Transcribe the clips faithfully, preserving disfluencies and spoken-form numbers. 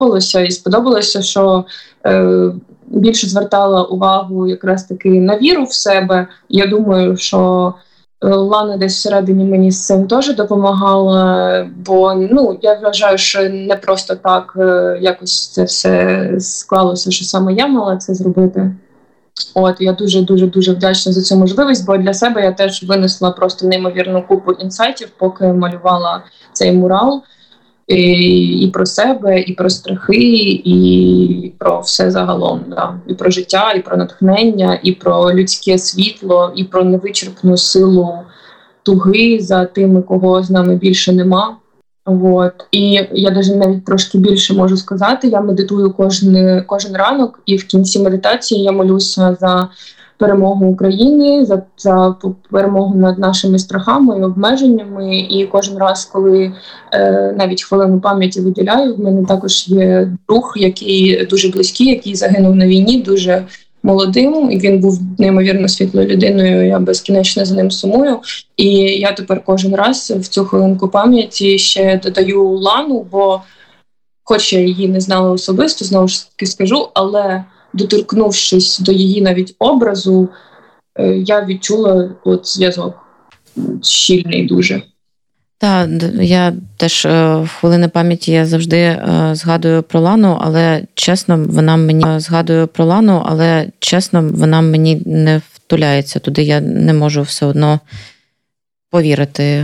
сподобалося. І сподобалося, що е, більше звертала увагу якраз таки на віру в себе. Я думаю, що Лана десь всередині мені з цим теж допомагала, бо ну, я вважаю, що не просто так е, якось це все склалося, що саме я мала це зробити. От, я дуже-дуже-дуже вдячна за цю можливість, бо для себе я теж винесла просто неймовірну купу інсайтів, поки малювала цей мурал. І, і про себе, і про страхи, і про все загалом. Да. І про життя, і про натхнення, і про людське світло, і про невичерпну силу туги за тими, кого з нами більше нема. От. І я навіть навіть трошки більше можу сказати. Я медитую кожен, кожен ранок, і в кінці медитації я молюся за перемогу України, за, за перемогу над нашими страхами і обмеженнями. І кожен раз, коли е, навіть хвилину пам'яті виділяю, в мене також є друг, який дуже близький, який загинув на війні, дуже молодим, і він був неймовірно світлою людиною, я безкінечно за ним сумую. І я тепер кожен раз в цю хвилинку пам'яті ще додаю Лану, бо хоч я її не знала особисто, знову ж таки скажу, але доторкнувшись до її навіть образу, я відчула от зв'язок щільний дуже. Так, я теж в хвилини пам'яті я завжди е, згадую про Лану, але чесно, вона мені згадую про Лану, але чесно, вона мені не втуляється туди. Я не можу все одно повірити е,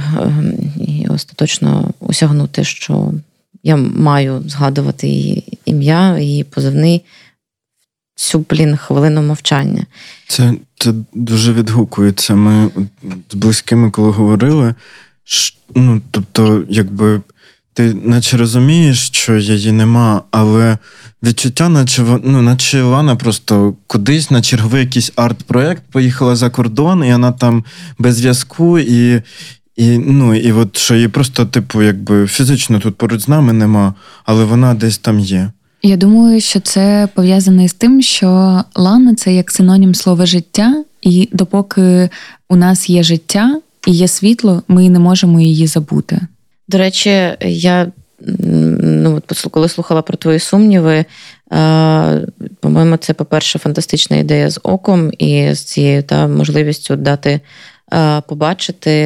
і остаточно осягнути, що я маю згадувати її ім'я, її позивний, цю, блін, хвилину мовчання. Це, це дуже відгукується. Ми з близькими, коли говорили, ну, тобто, якби, ти наче розумієш, що її нема, але відчуття, наче, ну, наче Лана просто кудись на черговий якийсь арт-проєкт поїхала за кордон, і вона там без зв'язку, і, і, ну, і от, що її просто, типу, якби, фізично тут поруч з нами нема, але вона десь там є. Я думаю, що це пов'язане з тим, що Лана – це як синонім слова «життя», і допоки у нас є життя і є світло, ми не можемо її забути. До речі, я, ну, коли слухала про твої сумніви, по-моєму, це, по-перше, фантастична ідея з оком і з цією та можливістю дати побачити,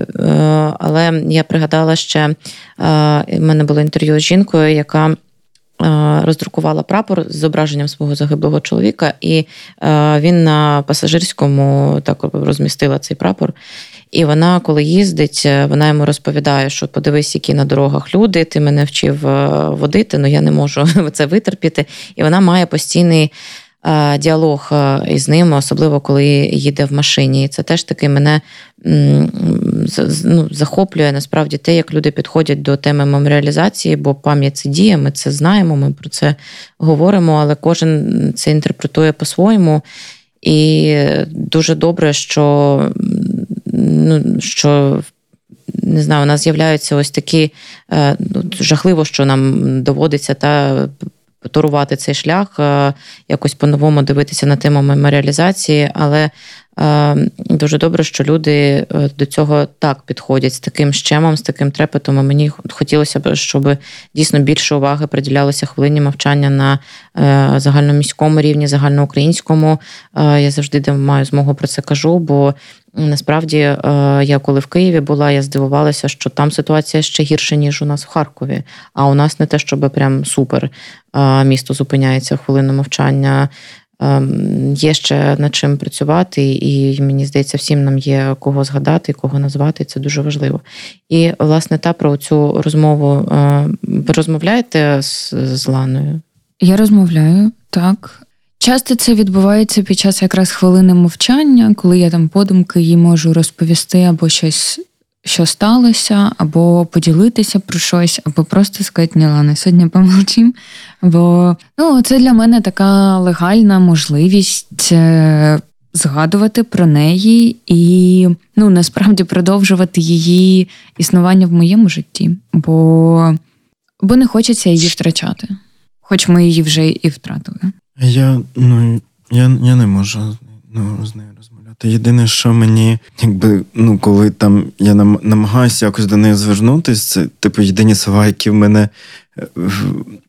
але я пригадала ще, в мене було інтерв'ю з жінкою, яка роздрукувала прапор з зображенням свого загиблого чоловіка, і він на пасажирському так розмістила цей прапор. І вона, коли їздить, вона йому розповідає, що подивись, які на дорогах люди, ти мене вчив водити, але я не можу це витерпіти. І вона має постійний діалог із ним, особливо коли їде в машині. І це теж таки мене ну, захоплює насправді те, як люди підходять до теми меморіалізації, бо пам'ять – це дія, ми це знаємо, ми про це говоримо, але кожен це інтерпретує по-своєму. І дуже добре, що, ну, що не знаю, у нас з'являються ось такі, ну, жахливо, що нам доводиться та турувати цей шлях, якось по-новому дивитися на тему меморіалізації, але дуже добре, що люди до цього так підходять, з таким щемом, з таким трепетом. І мені хотілося б, щоб дійсно більше уваги приділялося хвилині мовчання на загальноміському рівні, загальноукраїнському. Я завжди маю змогу про це кажу, бо насправді я коли в Києві була, я здивувалася, що там ситуація ще гірша, ніж у нас в Харкові. А у нас не те, щоб прям супер місто зупиняється в хвилину мовчання. Є ще над чим працювати, і мені здається, всім нам є кого згадати, кого назвати, це дуже важливо. І, власне, та про цю розмову, ви розмовляєте з, з Ланою? Я розмовляю, так. Часто це відбувається під час якраз хвилини мовчання, коли я там подумки їй можу розповісти або щось, що сталося, або поділитися про щось, або просто сказати: ні, Лана, сьогодні помовчим. Бо ну, це для мене така легальна можливість згадувати про неї і ну, насправді продовжувати її існування в моєму житті. Бо, бо не хочеться її втрачати. Хоч ми її вже і втратили. Я, ну, я, я не можу ну, з нею розмовляти. Єдине, що мені, якби, ну, коли там я нам, намагаюся якось до неї звернутися, це, типу, єдині слова, які в мене